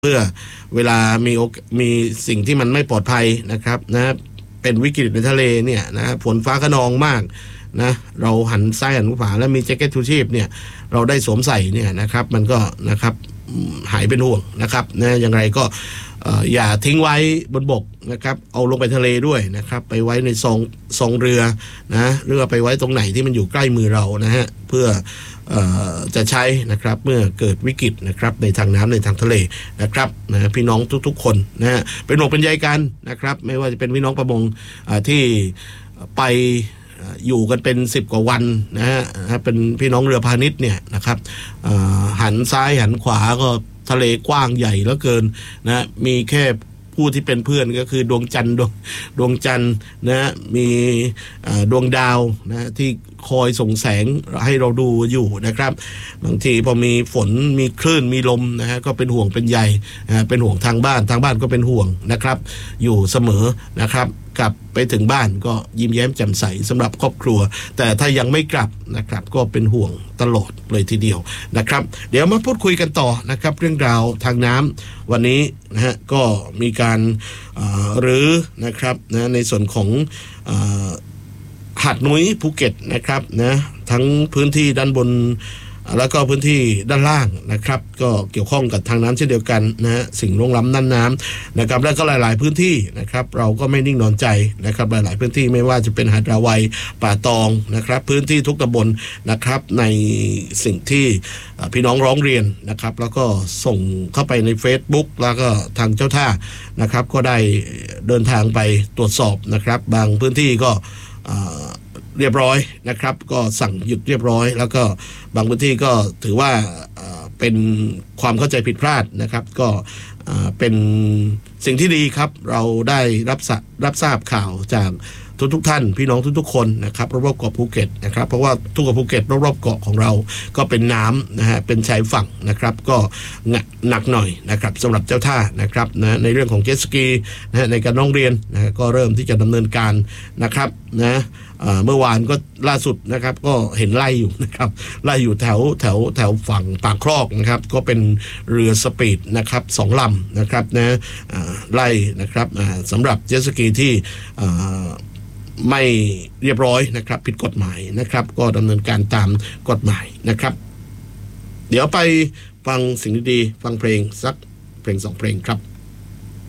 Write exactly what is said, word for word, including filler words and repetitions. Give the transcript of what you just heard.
เพื่อเวลามีมีสิ่งที่มันไม่ปลอดภัยนะครับนะเป็นวิกฤตในทะเลเนี่ยนะฝนฟ้าคะนองมากนะเราหันซ้ายหันขวาแล้วมีแจ็คเก็ตชูชีพเนี่ยเราได้สวมใส่เนี่ยนะครับมันก็นะครับหายเป็นห่วงนะครับนะอย่างไรก็อย่าทิ้งไว้บนบกนะครับเอาลงไปทะเลด้วยนะครับไปไว้ในซองซองเรือนะหรือไปไว้ตรงไหนที่มันอยู่ใกล้มือเรานะฮะเพื่อจะใช้นะครับเมื่อเกิดวิกฤตนะครับในทางน้ำในทางทะเลนะครับนะพี่น้องทุกๆคนนะฮะเป็นห่วงเป็นใยกันนะครับไม่ว่าจะเป็นพี่น้องประมงที่ไปอยู่กันเป็นสิบกว่าวันนะฮะเป็นพี่น้องเรือพาณิชย์เนี่ยนะครับหันซ้ายหันขวาก็ทะเลกว้างใหญ่เหลือเกินนะมีแค่ผู้ที่เป็นเพื่อนก็คือดวงจันทร์ดวงดวงจันทร์นะมีดวงดาวนะที่คอยส่งแสงให้เราดูอยู่นะครับบางทีพอมีฝนมีคลื่นมีลมนะฮะก็เป็นห่วงเป็นใยนะเป็นห่วงทางบ้านทางบ้านก็เป็นห่วงนะครับอยู่เสมอนะครับกลับไปถึงบ้านก็ยิ้มแย้มแจ่มใสสำหรับครอบครัวแต่ถ้ายังไม่กลับนะครับก็เป็นห่วงตลอดเลยทีเดียวนะครับเดี๋ยวมาพูดคุยกันต่อนะครับเรื่องราวทางน้ำวันนี้นะฮะก็มีการหรือนะครับนะในส่วนของหาดนุ้ยภูเก็ตนะครับนะทั้งพื้นที่ด้านบนแล้วก็พื้นที่ด้านล่างนะครับก็เกี่ยวข้องกับทางน้ำเช่นเดียวกันนะฮะสิ่งล่วงล้ำน่านน้ำนะครับแล้วก็หลายๆพื้นที่นะครับเราก็ไม่นิ่งนอนใจนะครับหลายๆพื้นที่ไม่ว่าจะเป็นหาดราวัยป่าตองนะครับพื้นที่ทุกตำบลนะครับในสิ่งที่พี่น้องร้องเรียนนะครับแล้วก็ส่งเข้าไปใน Facebook แล้วก็ทางเจ้าท่านะครับก็ได้เดินทางไปตรวจสอบนะครับบางพื้นที่ก็เรียบร้อยนะครับก็สั่งหยุดเรียบร้อยแล้วก็บางพื้นที่ก็ถือว่าเป็นความเข้าใจผิดพลาดนะครับก็เป็นสิ่งที่ดีครับเราได้รับรับทราบข่าวจากทุกทุกท่านพี่น้องทุกๆคนนะครับรอบๆเกาะภูเก็ตนะครับเพราะว่าทุกเกาะภูเก็ตรอบๆเกาะของเราก็เป็นน้ำนะฮะเป็นชายฝั่งนะครับก็หนักหน่อยนะครับสำหรับเจ้าท่านะครับนะในเรื่องของเจ็ตสกีนะในการร้องเรียนนะก็เริ่มที่จะดำเนินการนะครับนะเมื่อวานก็ล่าสุดนะครับก็เห็นไล่อยู่นะครับไล่อยู่แถวแถวแถวฝั่งปากคลอกนะครับก็เป็นเรือสปีดนะครับสองลำนะครับนะไล่นะครับสำหรับเจ็ตสกีที่ไม่เรียบร้อยนะครับผิดกฎหมายนะครับก็ดำเนินการตามกฎหมายนะครับเดี๋ยวไปฟังสิ่งดีๆฟังเพลงสักเพลงสองเพลงครับ